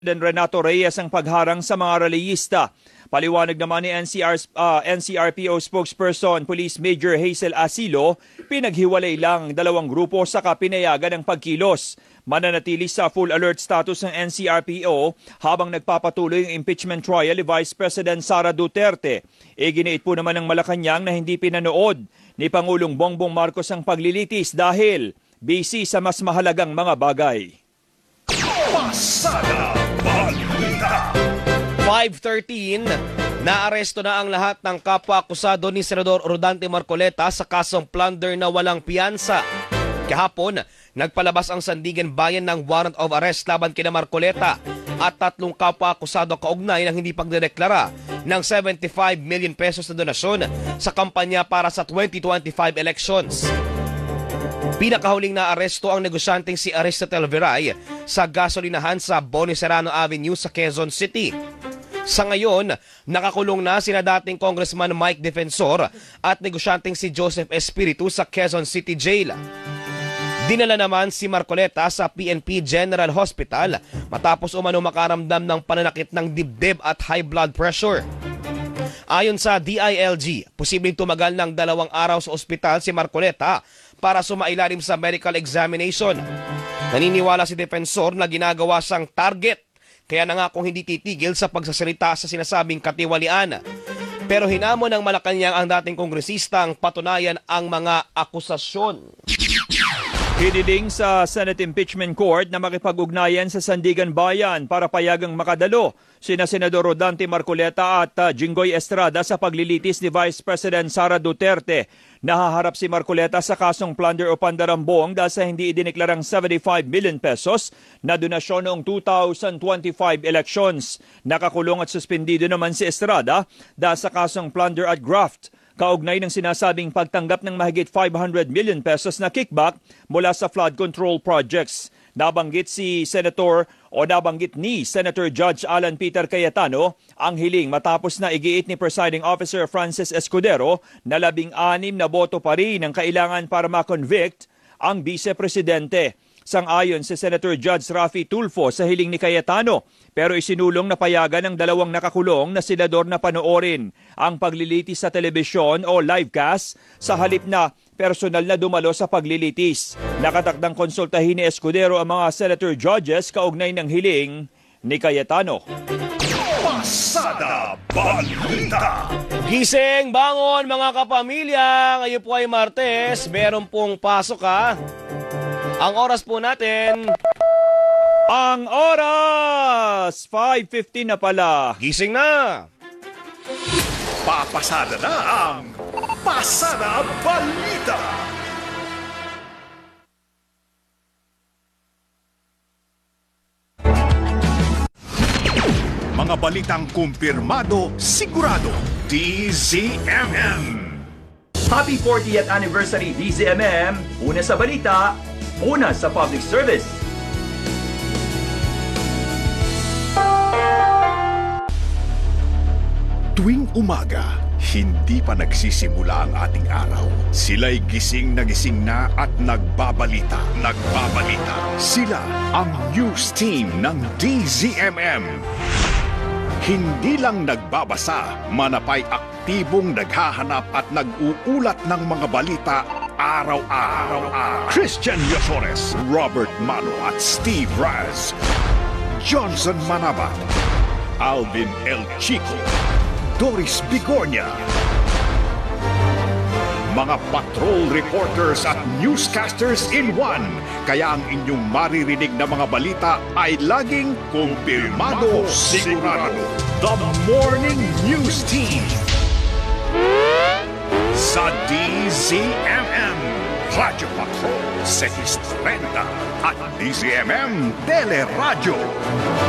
Renato Reyes ang pagharang sa mga reliyista. Paliwanag naman ni NCRPO spokesperson Police Major Hazel Asilo, pinaghiwalay lang dalawang grupo sa pinayagan ng pagkilos. Mananatili sa full alert status ng NCRPO habang nagpapatuloy ang impeachment trial ni Vice President Sara Duterte. Iginiit po naman ng Malacanang na hindi pinanood ni Pangulong Bongbong Marcos ang paglilitis dahil busy sa mas mahalagang mga bagay. Pasada Balita. 5:13, naaresto na ang lahat ng kapwa-akusado ni Senador Rodante Marcoleta sa kasong plunder na walang piyansa. Kahapon, nagpalabas ang Sandigan Bayan ng warrant of arrest laban kina Marcoleta at 3 kapwa-akusado kaugnay ng hindi pagdedeklara ng 75 million pesos na donasyon sa kampanya para sa 2025 elections. Pinakahuling na aresto ang negosyanteng si Aristotel Veray sa gasolinahan sa Boni Serrano Avenue sa Quezon City. Sa ngayon, nakakulong na sina dating Congressman Mike Defensor at negosyanteng si Joseph Espiritu sa Quezon City Jail. Dinala naman si Marcoleta sa PNP General Hospital matapos umano makaramdam ng pananakit ng dibdib at high blood pressure. Ayon sa DILG, posibleng tumagal ng 2 araw sa ospital si Marcoleta para sumailalim sa medical examination. Naniniwala si Defensor na ginagawa siyang target, kaya nangakong hindi titigil sa pagsasalita sa sinasabing katiwalian. Pero hinamon ng Malacanang ang dating kongresistang patunayan ang mga akusasyon. Hiniling sa Senate Impeachment Court na makipag-ugnayan sa Sandigan Bayan para payagang makadalo sina Senador Rodante Marcoleta at Jinggoy Estrada sa paglilitis ni Vice President Sara Duterte. Nahaharap si Marcoleta sa kasong plunder o pandarambong dahil sa hindi idineklarang 75 million pesos na donasyon noong 2025 elections. Nakakulong at suspendido naman si Estrada dahil sa kasong plunder at graft, kaugnay ng sinasabing pagtanggap ng mahigit 500 million pesos na kickback mula sa flood control projects. Nabanggit ni Senator Judge Alan Peter Cayetano ang hiling matapos na igiit ni Presiding Officer Francis Escudero na 16 na boto pa rin ang kailangan para ma-convict ang Vice Presidente. Sang-ayon si Senator Judge Raffy Tulfo sa hiling ni Cayetano, pero isinulong na payagan ng 2 nakakulong na senador na panoorin ang paglilitis sa telebisyon o livecast sa halip na personal na dumalo sa paglilitis. Nakatakdang konsultahin ni Escudero ang mga senator judges kaugnay ng hiling ni Cayetano. Pasada Balita. Gising, bangon mga kapamilya! Ngayon po ay Martes, meron pong pasok ha. Ang oras po natin, ang oras 5:15 na pala. Gising na! Papasada na ang Pasada Balita. Mga balitang kumpirmado, sigurado, DZMM. Happy 40th anniversary DZMM, una sa balita, una sa public service. Tuwing umaga, hindi pa nagsisimula ang ating araw. Sila'y gising na at nagbabalita. Sila ang news team ng DZMM. Hindi lang nagbabasa, manapay aktibong naghahanap at nag-uulat ng mga balita araw-araw. Christian Yosores, Robert Mano at Steve Raz, Johnson Manabat, Alvin El Chico, Doris Bigornia. Mga patrol reporters at newscasters in one. Kaya ang inyong maririnig na mga balita ay laging kumpirmado, sigurado. The Morning News Team sa DZMM, Radyo Patrol 630 at DZMM Teleradyo.